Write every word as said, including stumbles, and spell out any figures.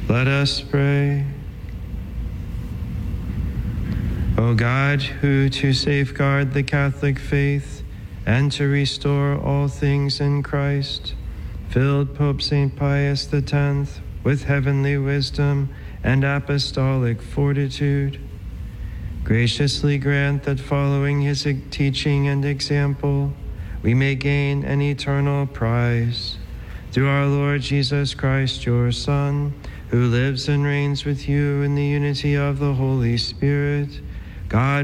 Let us pray. O God, who to safeguard the Catholic faith and to restore all things in Christ, filled Pope Saint Pius the tenth with heavenly wisdom and apostolic fortitude, graciously grant that following his teaching and example, we may gain an eternal prize. Through our Lord Jesus Christ, your Son, who lives and reigns with you in the unity of the Holy Spirit, God,